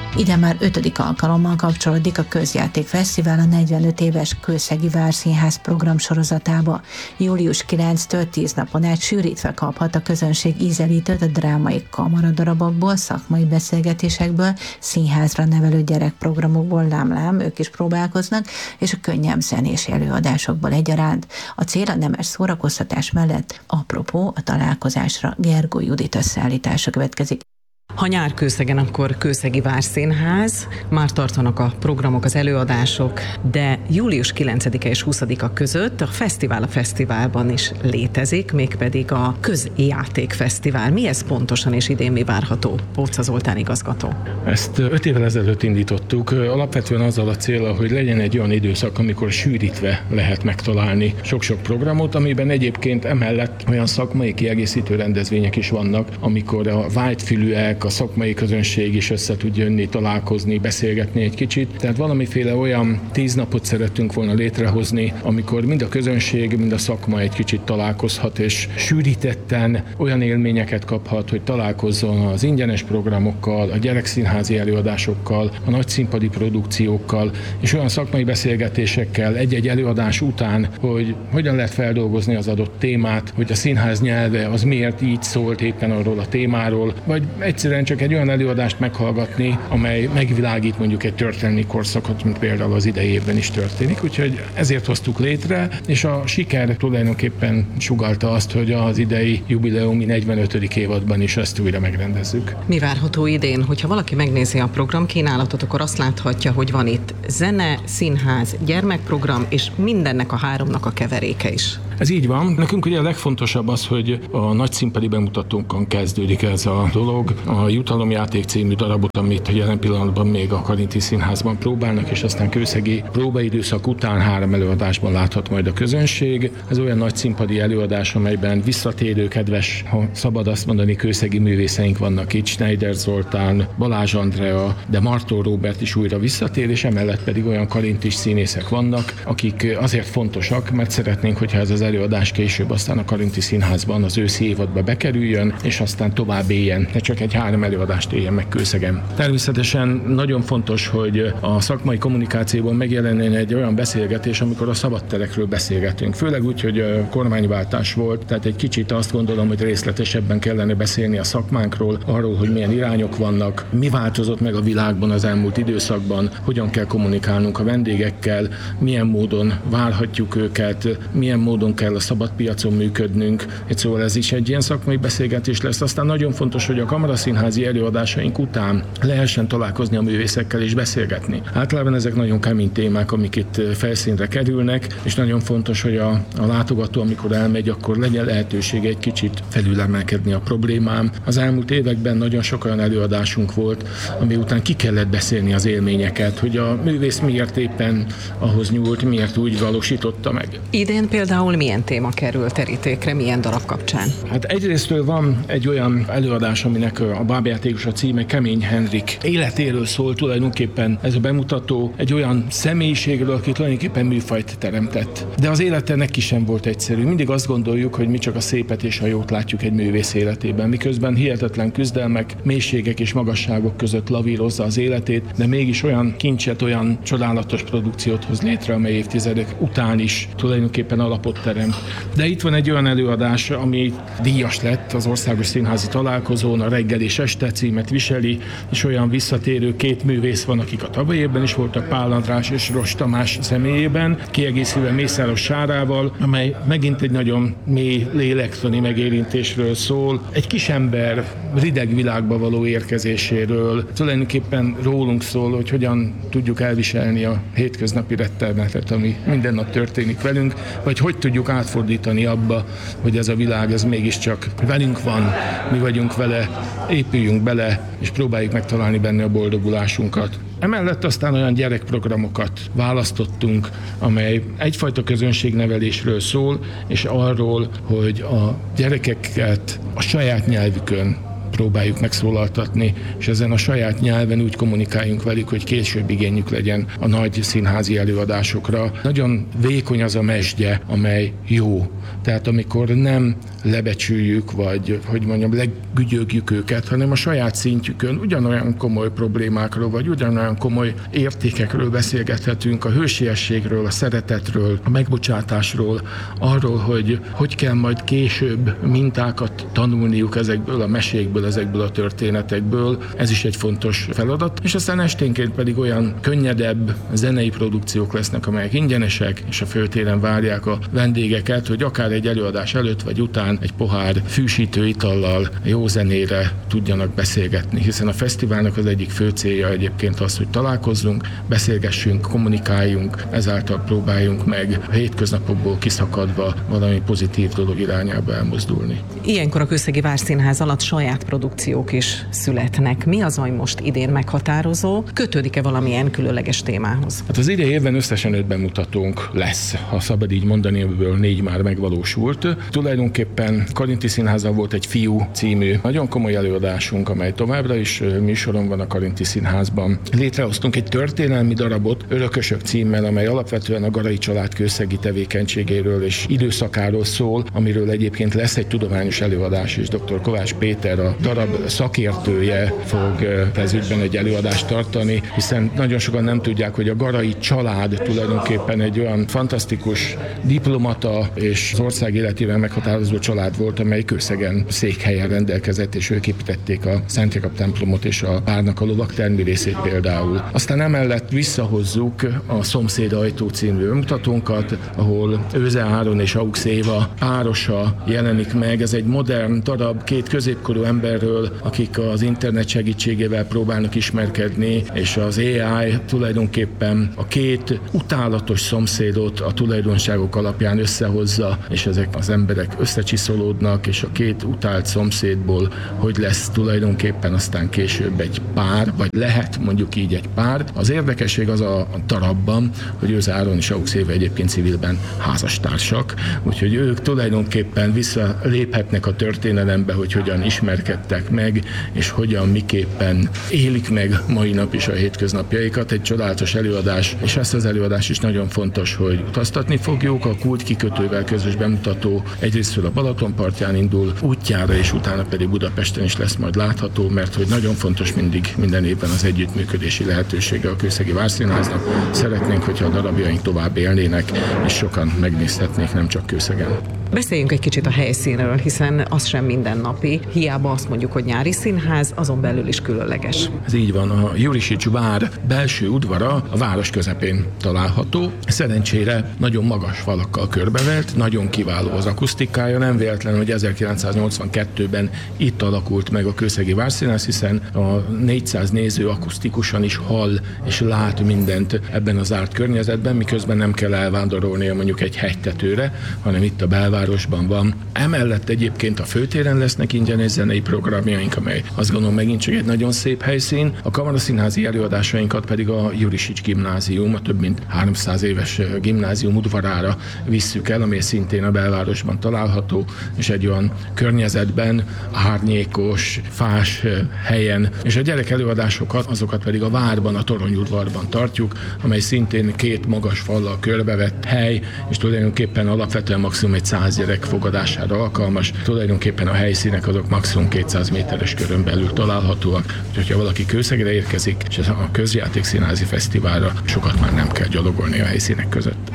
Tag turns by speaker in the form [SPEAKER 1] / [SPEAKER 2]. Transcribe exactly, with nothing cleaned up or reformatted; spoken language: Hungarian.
[SPEAKER 1] Ide már ötödik alkalommal kapcsolódik a Közjáték Fesztivál a negyvenöt éves Kőszegi Várszínház programsorozatába. július kilencedikétől tíz napon át sűrítve kaphat a közönség ízelítőt a drámai kamaradarabokból, szakmai beszélgetésekből, színházra nevelő gyerekprogramokból, lám-lám, ők is próbálkoznak, és a könnyebb zenés előadásokból egyaránt. A cél a nemes szórakoztatás mellett apropó a találkozásra Gergó Judit összeállítása következik.
[SPEAKER 2] Ha nyár Kőszegen, akkor Kőszegi Várszínház, már tartanak a programok, az előadások, de július kilencedike és huszadika között a fesztivál a fesztiválban is létezik, mégpedig a Közjáték Fesztivál. Mi ez pontosan, és idén mi várható? Póca Zoltán igazgató.
[SPEAKER 3] Ezt öt évvel ezelőtt indítottuk, alapvetően azzal a célra, hogy legyen egy olyan időszak, amikor sűrítve lehet megtalálni sok-sok programot, amiben egyébként emellett olyan szakmai kiegészítő rendezvények is vannak, amikor a vágyfülűek, a szakmai közönség is össze tud jönni, találkozni, beszélgetni egy kicsit. Tehát valamiféle olyan tíz napot szerettünk volna létrehozni, amikor mind a közönség, mind a szakma egy kicsit találkozhat, és sűrítetten olyan élményeket kaphat, hogy találkozzon az ingyenes programokkal, a gyerekszínházi előadásokkal, a nagyszínpadi produkciókkal, és olyan szakmai beszélgetésekkel egy-egy előadás után, hogy hogyan lehet feldolgozni az adott témát, hogy a színház nyelve az miért így szólt éppen arról a témáról, vagy egyszerűen csak egy olyan előadást meghallgatni, amely megvilágít mondjuk egy történelmi korszakot, mint például az idei évben is történik. Úgyhogy ezért hoztuk létre, és a siker tulajdonképpen sugallta azt, hogy az idei jubileumi negyvenötödik évadban is ezt újra megrendezzük.
[SPEAKER 2] Mi várható idén? Hogyha valaki megnézi a programkínálatot, akkor azt láthatja, hogy van itt zene, színház, gyermekprogram, és mindennek a háromnak a keveréke is.
[SPEAKER 3] Ez így van. Nekünk ugye a legfontosabb az, hogy a nagyszínpadi bemutatónkon kezdődik ez a dolog. A Jutalomjáték című darabot, amit jelen pillanatban még a Karinti Színházban próbálnak, és aztán kőszegi próbaidőszak után három előadásban láthat majd a közönség. Ez olyan nagyszínpadi előadás, amelyben visszatérő, kedves, ha szabad azt mondani, kőszegi művészeink vannak itt, Schneider Zoltán, Balázs Andrea, de Martó Róbert is újra visszatér, és emellett pedig olyan karintis színészek vannak, akik azért fontosak, mert szeretnénk, hogyha ez az előadás később aztán a Karinti Színházban az őszi évadba bekerüljön, és aztán tovább éljen, ne csak egy három előadást éljen meg Kőszegen. Természetesen nagyon fontos, hogy a szakmai kommunikációban megjelenjen egy olyan beszélgetés, amikor a szabadterekről beszélgetünk. Főleg úgy, hogy a kormányváltás volt, tehát egy kicsit azt gondolom, hogy részletesebben kellene beszélni a szakmánkról, arról, hogy milyen irányok vannak, mi változott meg a világban az elmúlt időszakban, hogyan kell kommunikálnunk a vendégekkel, milyen módon várhatjuk őket, milyen módon kell a szabad piacon működnünk. Egy szóval ez is egy ilyen szakmai beszélgetés lesz. Aztán nagyon fontos, hogy a kamaraszínházi előadásaink után lehessen találkozni a művészekkel és beszélgetni. Általában ezek nagyon kemény témák, amik itt felszínre kerülnek, és nagyon fontos, hogy a, a látogató, amikor elmegy, akkor legyen lehetősége egy kicsit felülemelkedni a problémám. Az elmúlt években nagyon sok olyan előadásunk volt, ami után ki kellett beszélni az élményeket, hogy a művész miért éppen ahhoz nyúlt, miért úgy valósította meg.
[SPEAKER 2] Idén például milyen téma kerül terítékre, milyen darab kapcsán?
[SPEAKER 3] Hát egyrésztől van egy olyan előadás, aminek a bábjátékos a címe Kemény Henrik életéről szól tulajdonképpen. Ez a bemutató egy olyan személyiségről, aki tulajdonképpen műfajt teremtett. De az élete neki sem volt egyszerű. Mindig azt gondoljuk, hogy mi csak a szépet és a jót látjuk egy művész életében, miközben hihetetlen küzdelmek, mélységek és magasságok között lavírozza az életét, de mégis olyan kincset, olyan csodálatos produkciót hoz létre, amely évtizedek után is tulajdonképpen alapot teremt. De itt van egy olyan előadás, ami díjas lett az Országos Színházi Találkozón, a Reggel és Este címet viseli, és olyan visszatérő két művész van, akik a tavalyi évben is voltak, Pál András és Ross Tamás személyében, kiegészülve Mészáros Sárával, amely megint egy nagyon mély lélektani megérintésről szól, egy kisember rideg világba való érkezéséről, tulajdonképpen rólunk szól, hogy hogyan tudjuk elviselni a hétköznapi rettenetet, ami minden nap történik velünk, vagy hogy tudjuk átfordítani abba, hogy ez a világ, ez mégiscsak velünk van, mi vagyunk vele, épüljünk bele, és próbáljuk megtalálni benne a boldogulásunkat. Emellett aztán olyan gyerekprogramokat választottunk, amely egyfajta közönségnevelésről szól, és arról, hogy a gyerekeket a saját nyelvükön próbáljuk megszólaltatni, és ezen a saját nyelven úgy kommunikáljunk velük, hogy később igényük legyen a nagy színházi előadásokra. Nagyon vékony az a mesdje, amely jó. Tehát amikor nem lebecsüljük, vagy hogy mondjam, legügyögjük őket, hanem a saját szintjükön ugyanolyan komoly problémákról, vagy ugyanolyan komoly értékekről beszélgethetünk, a hősiességről, a szeretetről, a megbocsátásról, arról, hogy hogy kell majd később mintákat tanulniuk ezekből a mesékből, ezekből a történetekből. Ez is egy fontos feladat. És aztán esténként pedig olyan könnyedebb zenei produkciók lesznek, amelyek ingyenesek, és a főtéren várják a vendégeket, hogy akár egy előadás előtt vagy után egy pohár fűsítő itallal jó zenére tudjanak beszélgetni, hiszen a fesztiválnak az egyik fő célja egyébként az, hogy találkozzunk, beszélgessünk, kommunikáljunk, ezáltal próbáljunk meg a hétköznapokból kiszakadva valami pozitív dolog irányába elmozdulni.
[SPEAKER 2] Ilyenkor a Kőszegi Várszínház alatt saját produkciók is születnek. Mi az, ami most idén meghatározó? Kötődik-e valamilyen különleges témához?
[SPEAKER 3] Hát az idei évben összesen öt bemutatónk lesz, ha szabad így mondani, ebből négy már megvalósult. Tulajdonképpen Karinti Színházban volt egy Fiú című nagyon komoly előadásunk, amely továbbra is műsoron van a Karinti Színházban. Létrehoztunk egy történelmi darabot, Örökösök címmel, amely alapvetően a Garai család kőszegi tevékenységéről és időszakáról szól, amiről egyébként lesz egy tudományos előadás is. doktor Kovács Péter, a darab szakértője fog ez ügyben egy előadást tartani, hiszen nagyon sokan nem tudják, hogy a Garai család tulajdonképpen egy olyan fantasztikus diplomata és az ország életében meghatározó család volt, amely Kőszegen székhelyen rendelkezett, és ők építették a Szent Jakab templomot és a várnak a lovagtermi részét például. Aztán emellett visszahozzuk a Szomszéd ajtó című bemutatónkat, ahol Őze Áron és Aux Éva párosa jelenik meg. Ez egy modern darab két középkorú emberről, akik az internet segítségével próbálnak ismerkedni, és az á i tulajdonképpen a két utálatos szomszédot a tulajdonságok alapján összehozza, és ezek az emberek összecsiszolódnak, és a két utált szomszédból hogy lesz tulajdonképpen aztán később egy pár, vagy lehet mondjuk így egy pár. Az érdekesség az a darabban, hogy Őze Áron és Aux Éva egyébként civilben házastársak, úgyhogy ők tulajdonképpen visszaléphetnek a történelembe, hogy hogyan ismerkedtek meg, és hogyan miképpen élik meg mai nap is a hétköznapjaikat. Egy csodálatos előadás, és ezt az előadás is nagyon fontos, hogy utaztatni fogjuk. A Kult kikötővel közös bemutató egyrésztről a Balaton partján indul útjára, és utána pedig Budapesten is lesz majd látható, mert hogy nagyon fontos mindig minden évben az együttműködési lehetősége a Kőszegi Várszínháznak. Szeretnénk, hogyha a darabjaink tovább élnének, és sokan megnézhetnék, nem csak Kőszegen.
[SPEAKER 2] Beszéljünk egy kicsit a helyszínről, hiszen az sem mindennapi. Hiába azt mondjuk, hogy nyári színház, azon belül is különleges.
[SPEAKER 3] Ez így van. A Jurisics vár belső udvara a város közepén található. Szerencsére nagyon magas falakkal körbevett, nagyon kiváló az akusztikája. Nem véletlen, hogy ezerkilencszáznyolcvankettőben itt alakult meg a Kőszegi Várszínház, hiszen a négyszáz néző akusztikusan is hall és lát mindent ebben az zárt környezetben, miközben nem kell elvándorolnia mondjuk egy hegytetőre, hanem itt a belvárosban van. Emellett egyébként a főtéren lesznek ingyenes zenei programjaink, amely azt gondolom megint csak egy nagyon szép helyszín. A kamaraszínházi előadásainkat pedig a Jurisics gimnázium, a több mint háromszáz éves gimnázium udvarára visszük el, ami szintén a belvárosban található, és egy olyan környezetben, árnyékos, fás helyen, és a gyerek előadásokat, azokat pedig a várban, a toronyudvarban tartjuk, amely szintén két magas fallal körbevett hely, és tulajdonképpen alapvetően maximum egy száz gyerek fogadására alkalmas. Tulajdonképpen a helyszínek azok maximum kétszáz méteres körön belül találhatóak, úgyhogy ha valaki Kőszegre érkezik, és a Közjáték Színházi Fesztiválra, sokat már nem kell gyalogolni a helyszínek között.